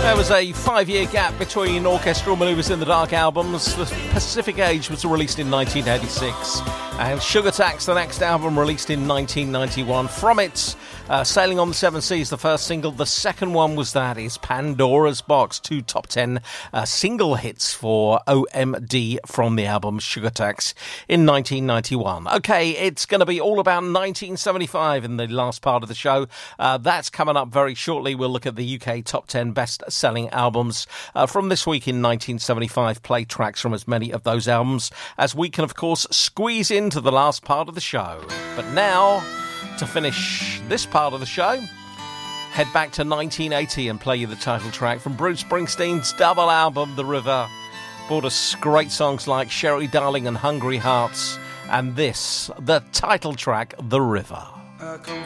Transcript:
There was a 5-year gap between Orchestral Manoeuvres in the Dark albums. The Pacific Age was released in 1986, and Sugar Tax, the next album, released in 1991. From it, Sailing on the Seven Seas, the first single. The second one was That Is Pandora's Box, 2 top 10 single hits for OMD from the album Sugar Tax in 1991. Okay, it's going to be all about 1975 in the last part of the show. That's coming up very shortly. We'll look at the UK top 10 best-selling albums from this week in 1975, play tracks from as many of those albums as we can, of course, squeeze into the last part of the show. But now, to finish this part of the show, head back to 1980 and play you the title track from Bruce Springsteen's double album, The River. Brought us great songs like Sherry Darling and Hungry Hearts, and this, the title track, The River.